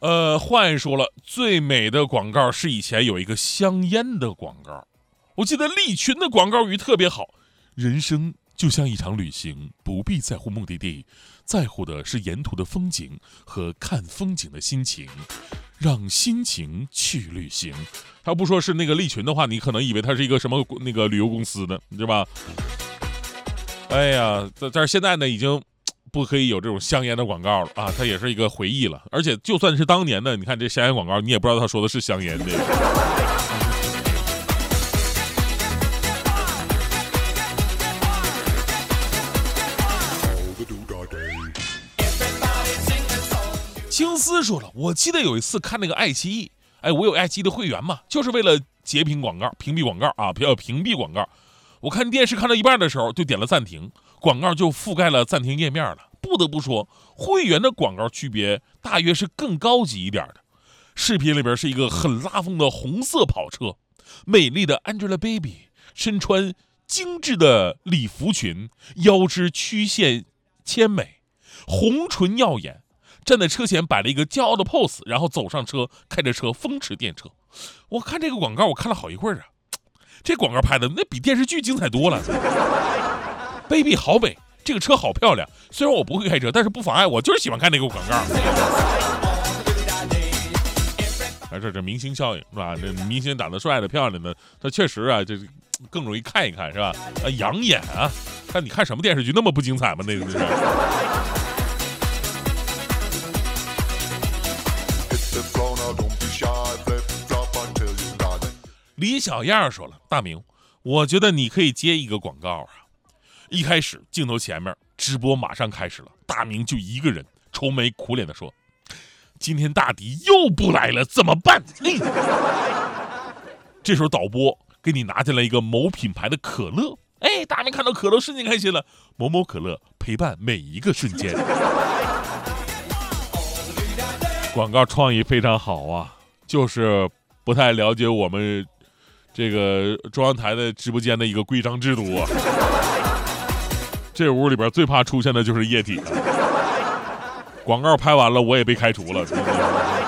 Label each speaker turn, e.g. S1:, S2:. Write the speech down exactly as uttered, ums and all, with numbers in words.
S1: 呃，话也说了，最美的广告是以前有一个香烟的广告，我记得利群的广告语特别好，人生就像一场旅行，不必在乎目的地，在乎的是沿途的风景和看风景的心情，让心情去旅行。他不说是那个利群的话，你可能以为他是一个什么那个旅游公司呢，对吧？哎呀，但是现在呢，已经不可以有这种香烟的广告了啊，它也是一个回忆了。而且就算是当年的，你看这香烟广告，你也不知道他说的是香烟的。青丝说了，我记得有一次看那个爱奇艺，哎，我有爱奇艺的会员嘛，就是为了截屏广告、屏蔽广告啊，不要屏蔽广告。我看电视看到一半的时候，就点了暂停，广告就覆盖了暂停页面了。不得不说，会员的广告区别大约是更高级一点的。视频里边是一个很拉风的红色跑车，美丽的 Angelababy 身穿精致的礼服裙，腰肢曲线纤美，红唇耀眼，站在车前摆了一个骄傲的 pose， 然后走上车，开着车风驰电掣。我看这个广告，我看了好一会儿啊，这广告拍的那比电视剧精彩多了。Baby 好美，这个车好漂亮。虽然我不会开车，但是不妨碍我就是喜欢看这个广告。啊，这这明星效应是吧？这明星长得帅的、漂亮的，他确实啊，这更容易看一看是吧？啊，养眼啊！但你看什么电视剧那么不精彩吗？那个是。李小燕说了，大明，我觉得你可以接一个广告啊。一开始镜头前面直播马上开始了，大明就一个人愁眉苦脸的说，今天大迪又不来了怎么办？嗯、这时候导播给你拿进来一个某品牌的可乐，哎，大明看到可乐瞬间开心了，某某可乐陪伴每一个瞬间。广告创意非常好啊，就是不太了解我们这个中央台的直播间的一个规章制度啊。这屋里边最怕出现的就是液体。广告拍完了，我也被开除了。